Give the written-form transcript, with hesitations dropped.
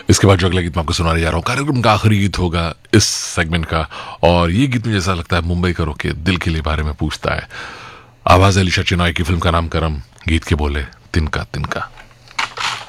इसके बाद जो अगला गीत मैं आपको सुनाने जा रहा हूँ कार्यक्रम का आखिरी गीत होगा इस सेगमेंट का। और ये गीत मुझे ऐसा लगता है मुंबई का रोके दिल के लिए बारे में पूछता है। आवाज अलीशा चिनॉय की फिल्म का नाम करम, गीत के बोले तिनका तिनका।